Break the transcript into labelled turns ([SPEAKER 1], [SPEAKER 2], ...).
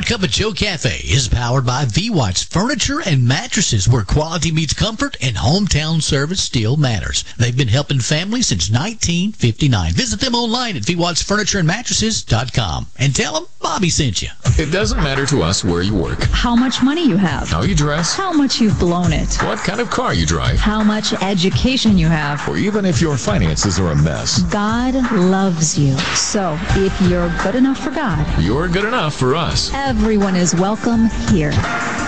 [SPEAKER 1] Cup of Joe Cafe is powered by V-Watts Furniture and Mattresses, where quality meets comfort and hometown service still matters. They've been helping families since 1959. Visit them online at VWattsFurnitureandMattresses.com and tell them Bobby sent you.
[SPEAKER 2] It doesn't matter to us where you work,
[SPEAKER 3] how much money you have,
[SPEAKER 2] how you dress,
[SPEAKER 3] how much you've blown it,
[SPEAKER 2] what kind of car you drive,
[SPEAKER 3] how much education you have,
[SPEAKER 2] or even if your finances are a mess.
[SPEAKER 3] God loves you. So if you're good enough for God,
[SPEAKER 2] you're good enough for us.
[SPEAKER 3] Everyone is welcome here.